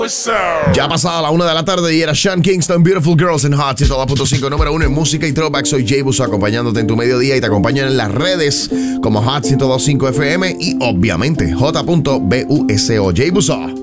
Ya pasada la 1 de la tarde y era Sean Kingston, Beautiful Girls in Hot 102.5, número 1 en música y throwback. Soy Jay Busso acompañándote en tu mediodía y te acompaño en las redes como Hot 102.5 FM y obviamente J.Buso. Jay Busso.